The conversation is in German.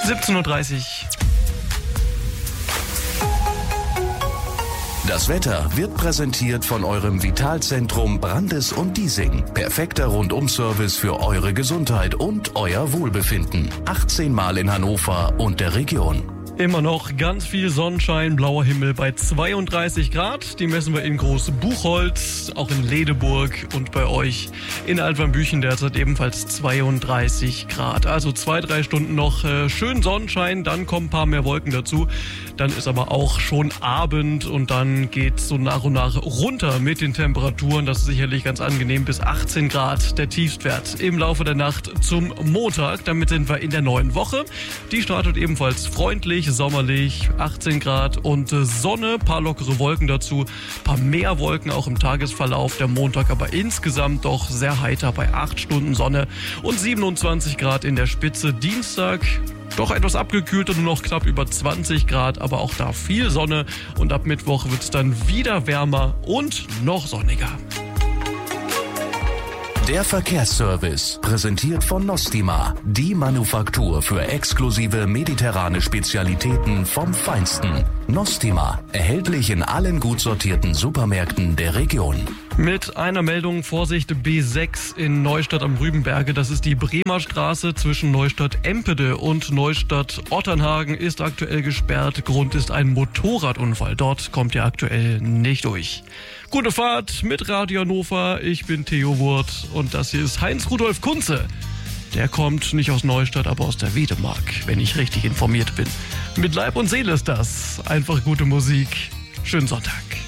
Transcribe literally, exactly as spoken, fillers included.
siebzehn Uhr dreißig. Das Wetter wird präsentiert von eurem Vitalzentrum Brandes und Diesing. Perfekter Rundum-Service für eure Gesundheit und euer Wohlbefinden. achtzehn Mal in Hannover und der Region. Immer noch ganz viel Sonnenschein, blauer Himmel bei zweiunddreißig Grad. Die messen wir in Groß Buchholz, auch in Ledeburg und bei euch in Altwanbüchen derzeit ebenfalls zweiunddreißig Grad. Also zwei, drei Stunden noch äh, schön Sonnenschein, dann kommen ein paar mehr Wolken dazu. Dann ist aber auch schon Abend und dann geht so nach und nach runter mit den Temperaturen. Das ist sicherlich ganz angenehm, bis achtzehn Grad der Tiefstwert im Laufe der Nacht zum Montag. Damit sind wir in der neuen Woche. Die startet ebenfalls freundlich, sommerlich, achtzehn Grad und Sonne, paar lockere Wolken dazu, paar mehr Wolken auch im Tagesverlauf. Der Montag aber insgesamt doch sehr heiter bei acht Stunden Sonne und siebenundzwanzig Grad in der Spitze. Dienstag doch etwas abgekühlt und nur noch knapp über zwanzig Grad, aber auch da viel Sonne und ab Mittwoch wird es dann wieder wärmer und noch sonniger. Der Verkehrsservice, präsentiert von Nostima, die Manufaktur für exklusive mediterrane Spezialitäten vom Feinsten. Nostima, erhältlich in allen gut sortierten Supermärkten der Region. Mit einer Meldung, Vorsicht, B sechs in Neustadt am Rübenberge. Das ist die Bremer Straße zwischen Neustadt-Empede und Neustadt-Otternhagen, ist aktuell gesperrt. Grund ist ein Motorradunfall. Dort kommt ihr aktuell nicht durch. Gute Fahrt mit Radio Hannover. Ich bin Theo Wurt und das hier ist Heinz-Rudolf Kunze. Der kommt nicht aus Neustadt, aber aus der Wedemark, wenn ich richtig informiert bin. Mit Leib und Seele ist das. Einfach gute Musik. Schönen Sonntag.